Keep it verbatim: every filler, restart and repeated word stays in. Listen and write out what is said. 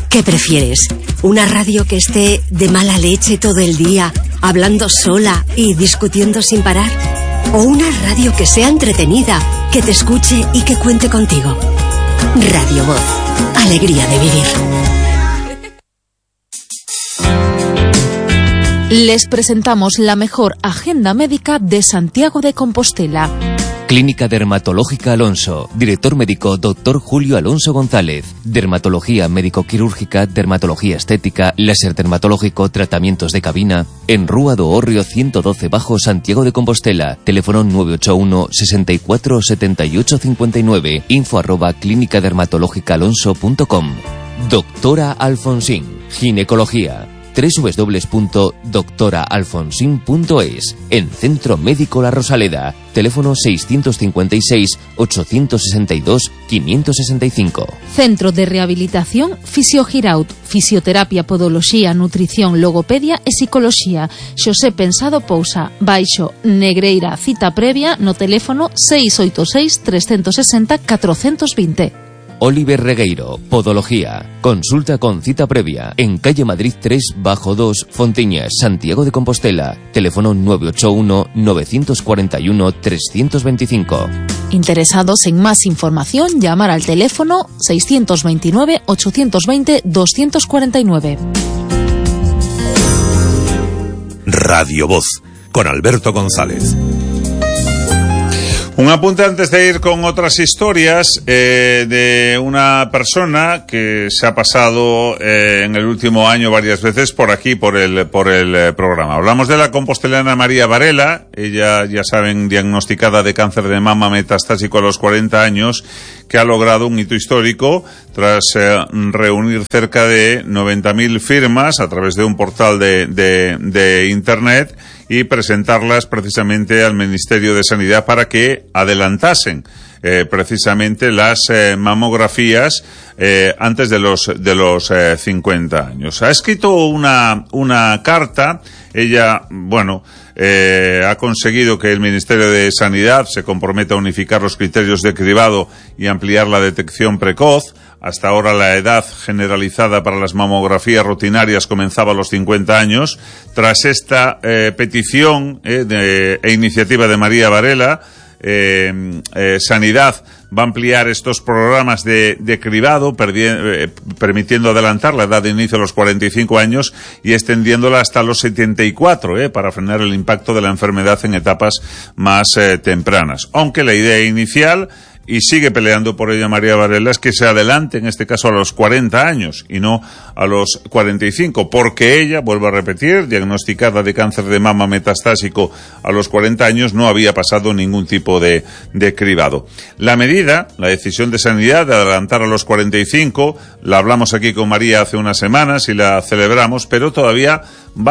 ¿Qué prefieres? ¿Una radio que esté de mala leche todo el día, hablando sola y discutiendo sin parar? ¿O una radio que sea entretenida, que te escuche y que cuente contigo? Radio Voz. Alegría de vivir. Les presentamos la mejor agenda médica de Santiago de Compostela. Clínica Dermatológica Alonso. Director médico doctor Julio Alonso González. Dermatología médico-quirúrgica, dermatología estética, láser dermatológico, tratamientos de cabina. En Rúa do Hórreo ciento doce Bajo, Santiago de Compostela. Teléfono nueve ocho uno, sesenta y cuatro, setenta y ocho cincuenta y nueve. Info arroba clínica dermatológica alonso punto com. Doctora Alfonsín. Ginecología. doble u doble u doble u punto doctora alfonsín punto es. En Centro Médico La Rosaleda. Teléfono seiscientos cincuenta y seis, ochocientos sesenta y dos, quinientos sesenta y cinco. Centro de Rehabilitación Fisiogiraut. Fisioterapia, podoloxía, nutrición, logopedia e psicoloxía. Xosé Pensado Pousa. Baixo Negreira. Cita previa no teléfono seis oito seis, tres seis cero, catro dos cero. Oliver Regueiro, Podología. Consulta con cita previa en calle Madrid tres bajo dos, Fontiñas, Santiago de Compostela. Teléfono nueve ocho uno, nueve cuatro uno, tres dos cinco. Interesados en más información, llamar al teléfono seiscientos veintinueve, ochocientos veinte, doscientos cuarenta y nueve. Radio Voz, con Alberto González. Un apunte antes de ir con otras historias eh, de una persona que se ha pasado eh, en el último año varias veces por aquí, por el por el eh, programa. Hablamos de la compostelana María Varela. Ella, ya saben, diagnosticada de cáncer de mama metastásico a los cuarenta años, que ha logrado un hito histórico tras eh, reunir cerca de noventa mil firmas a través de un portal de, de, de Internet y presentarlas precisamente al Ministerio de Sanidad para que adelantasen eh, precisamente las eh, mamografías eh, antes de los de los eh, cincuenta años. Ha escrito una una carta. Ella, bueno, eh, ha conseguido que el Ministerio de Sanidad se comprometa a unificar los criterios de cribado y ampliar la detección precoz. Hasta ahora la edad generalizada para las mamografías rutinarias comenzaba a los cincuenta años. Tras esta eh, petición eh, de, e iniciativa de María Varela, eh, eh, Sanidad va a ampliar estos programas de, de cribado, eh, permitiendo adelantar la edad de inicio a los cuarenta y cinco años y extendiéndola hasta los setenta y cuatro, eh, para frenar el impacto de la enfermedad en etapas más eh, tempranas. Aunque la idea inicial, y sigue peleando por ella María Varela, es que se adelante en este caso a los cuarenta años y no a los cuarenta y cinco, porque ella, vuelvo a repetir, diagnosticada de cáncer de mama metastásico a los cuarenta años, no había pasado ningún tipo de, de cribado. La medida, la decisión de Sanidad de adelantar a los cuarenta y cinco, la hablamos aquí con María hace unas semanas y la celebramos, pero todavía va